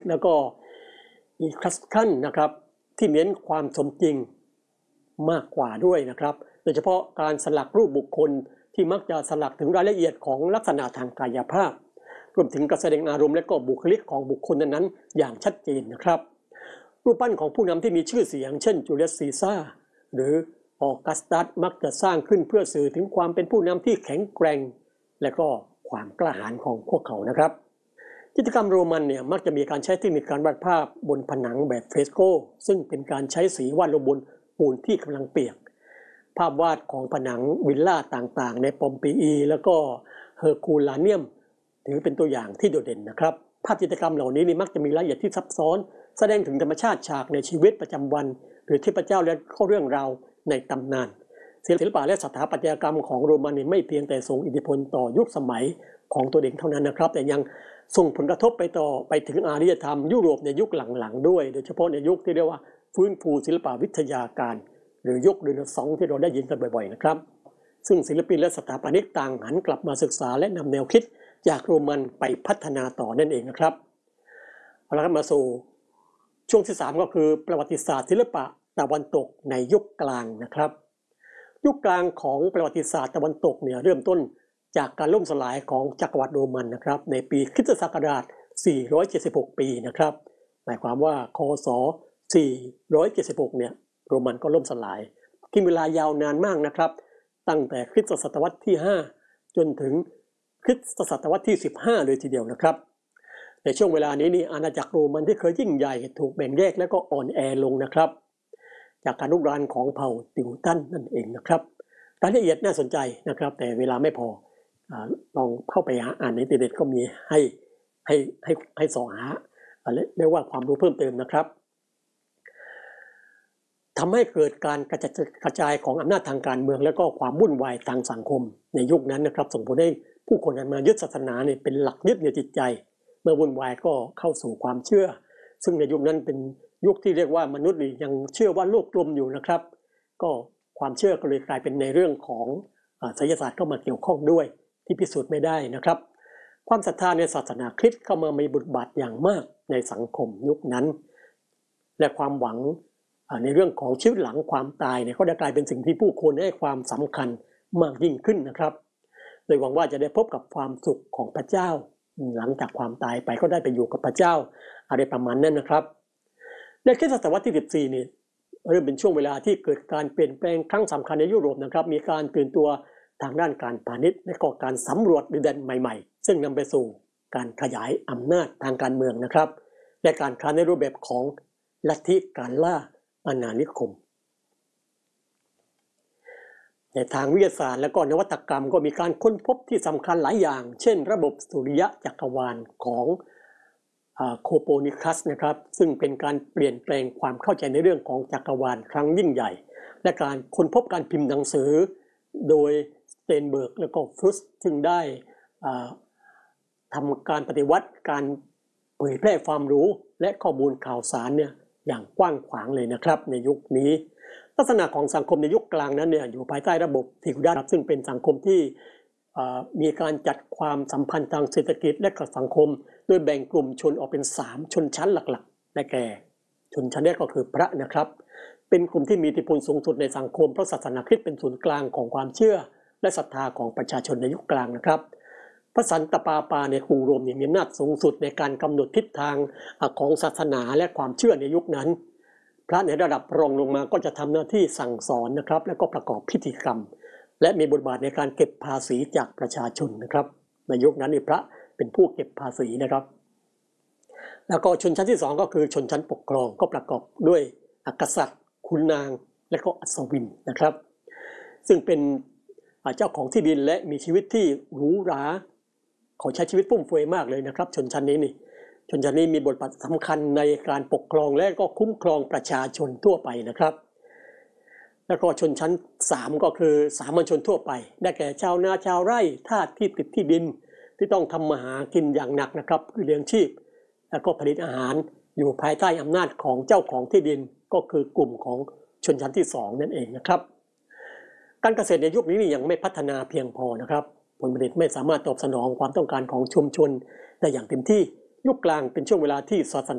แล้วก็อีคลัสคันนะครับที่เน้นความสมจริงมากกว่าด้วยนะครับโดยเฉพาะการสลักรูปบุคคลที่มักจะสลักถึงรายละเอียดของลักษณะทางกายภาพรวมถึงการแสดงอารมณ์และก็บุคลิกของบุคคลนั้นๆอย่างชัดเจนนะครับรูปปั้นของผู้นำที่มีชื่อเสียงเช่นจูเลียสซีซ่าร์หรือออกัสตัสมักจะสร้างขึ้นเพื่อสื่อถึงความเป็นผู้นำที่แข็งแกร่งและก็ความกล้าหาญของพวกเขานะครับจิตรกรรมโรมันเนี่ยมักจะมีการใช้เทคนิคการวาดภาพบนผนังแบบเฟรสโกซึ่งเป็นการใช้สีวาดลงบนปูนที่กำลังเปียกภาพวาดของผนังวิลล่าต่างๆในปอมปีอีแล้วก็เฮอร์คูลาเนียมถือเป็นตัวอย่างที่โดดเด่นนะครับภาพจิตรกรรมเหล่านี้มักจะมีรายละเอียดที่ซับซ้อนแสดงถึงธรรมชาติฉากในชีวิตประจำวันหรือเทพเจ้าและข้อเรื่องราวในตำนานศิลปะและสถาปัตยกรรมของโรมันไม่เพียงแต่ส่งอิทธิพลต่อยุคสมัยของตัวเองเท่านั้นนะครับแต่ยังส่งผลกระทบไปถึงอารยธรรมยุโรปในยุคหลังๆด้วยโดยเฉพาะในยุคที่เรียกว่าฟื้นฟูศิลปวิทยาการหรือยุคเรเนซองส์ที่เราได้ยินกันบ่อยๆนะครับซึ่งศิลปินและสถาปนิกต่างหันกลับมาศึกษาและนำแนวคิดจากโรมันไปพัฒนาต่อนั่นเองนะครับเอาละครับมาสู่ช่วงที่3ก็คือประวัติศาสตร์ศิลปะตะวันตกในยุคกลางนะครับยุคกลางของประวัติศาสตร์ตะวันตกเนี่ยเริ่มต้นจากการล่มสลายของจักรวรรดิโรมันนะครับในปีคริสตศักราช476ปีนะครับหมายความว่าคศ476เนี่ยโรมันก็ล่มสลายกินเวลายาวนานมากนะครับตั้งแต่คริสตศตวรรษที่5จนถึงคริสตศตวรรษที่15เลยทีเดียวนะครับในช่วงเวลานี้อาณาจักรโรมันที่เคยยิ่งใหญ่ถูกแบ่งแยกและก็อ่อนแอลงนะครับจากการลุกรานของเผ่าติวตันนั่นเองนะครับรายละเอียดน่าสนใจนะครับแต่เวลาไม่พอลองเข้าไปอ่านในอินเทอร์เน็ตก็มีให้ส่องหาเรียกว่าความรู้เพิ่มเติมนะครับทำให้เกิดการกระจายของอำนาจทางการเมืองและก็ความวุ่นวายทางสังคมในยุคนั้นนะครับส่งผลให้ผู้คนหันมายึดศาสนาเป็นหลักยึดเหนี่ยวจิตใจเมื่อวุ่นวายก็เข้าสู่ความเชื่อซึ่งในยุคนั้นเป็นยุคที่เรียกว่ามนุษย์ยังเชื่อว่าโลกกลมอยู่นะครับก็ความเชื่อก็เลยกลายเป็นในเรื่องของไสยศาสตร์เข้ามาเกี่ยวข้องด้วยที่พิสูจน์ไม่ได้นะครับความศรัทธาในศาสนาคริสต์เข้ามามีบทบาทอย่างมากในสังคมยุคนั้นและความหวังในเรื่องของชีวิตหลังความตายก็ได้กลายเป็นสิ่งที่ผู้คนให้ความสำคัญมากยิ่งขึ้นนะครับโดยหวังว่าจะได้พบกับความสุขของพระเจ้าหลังจากความตายไปก็ได้ไปอยู่กับพระเจ้าอะไรประมาณนั้นนะครับในคริสตศตวรรษที่14เริ่มเป็นช่วงเวลาที่เกิดการเปลี่ยนแปลงครั้งสำคัญในยุโรปนะครับมีการตื่นตัวทางด้านการพาณิชย์และก็การสำรวจดินแดนใหม่ๆซึ่งนำไปสู่การขยายอำนาจทางการเมืองนะครับและการค้าในรูปแบบของลัทธิการล่าอาณานิคมในทางวิทยาศาสตร์และก็นวัตกรรมก็มีการค้นพบที่สำคัญหลายอย่างเช่นระบบสุริยะจักรวาลของโคเปอร์นิคัสนะครับซึ่งเป็นการเปลี่ยนแปลงความเข้าใจในเรื่องของจักรวาลครั้งยิ่งใหญ่และการค้นพบการพิมพ์หนังสือโดยสเตนเบิร์กและก็ฟรุสซึ่งได้ทำการปฏิวัติการเผยแพร่ความรู้และข้อมูลข่าวสารอย่างกว้างขวางเลยนะครับในยุคนี้ลักษณะของสังคมในยุคกลางนั้นอยู่ภายใต้ระบบทิวดัสซึ่งเป็นสังคมที่มีการจัดความสัมพันธ์ทางเศรษฐกิจและสังคมโดยแบ่งกลุ่มชนออกเป็น3ชนชั้นหลักๆได้แก่ชนชั้นแรกก็คือพระนะครับเป็นกลุ่มที่มีอิทธิพลสูงสุดในสังคมเพราะศาสนาคริสต์เป็นศูนย์กลางของความเชื่อและศรัทธาของประชาชนในยุคกลางนะครับพระสันตะปาปาในกรุงโรมมีอำนาจสูงสุดในการกำหนดทิศทางของศาสนาและความเชื่อในยุคนั้นพระในระดับรองลงมาก็จะทำหน้าที่สั่งสอนนะครับและก็ประกอบพิธีกรรมและมีบทบาทในการเก็บภาษีจากประชาชนนะครับในยุคนั้นพระเป็นผู้เก็บภาษีนะครับแล้วก็ชนชั้นที่2ก็คือชนชั้นปกครองก็ประกอบด้วยกษัตริย์ขุนนางและก็อัศวินนะครับซึ่งเป็นเจ้าของที่ดินและมีชีวิตที่หรูหราเขาใช้ชีวิตฟุ่มเฟือยมากเลยนะครับชนชั้นนี้ชนชั้นนี้มีบทบาทสำคัญในการปกครองและก็คุ้มครองประชาชนทั่วไปนะครับแล้วก็ชนชั้น3ก็คือสามัญชนทั่วไปได้แก่ชาวนาชาวไร่ทาสที่ติดที่ดินที่ต้องทำมาหากินอย่างหนักนะครับเพื่อเลี้ยงชีพแล้วก็ผลิตอาหารอยู่ภายใต้อำนาจของเจ้าของที่ดินก็คือกลุ่มของชนชั้นที่2นั่นเองนะครับการเกษตรในยุคนี้ยังไม่พัฒนาเพียงพอนะครับผลผลิตไม่สามารถตอบสนองความต้องการของชุมชนได้อย่างเต็มที่ยุคกลางเป็นช่วงเวลาที่ศาส